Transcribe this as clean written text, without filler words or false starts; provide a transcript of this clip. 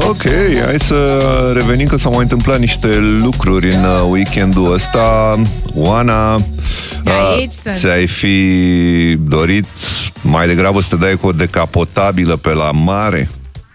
Ok, hai să revenim, că s-au mai întâmplat niște lucruri în weekendul ăsta. Oana, ți-ai fi dorit mai degrabă să te dai cu o decapotabilă pe la mare?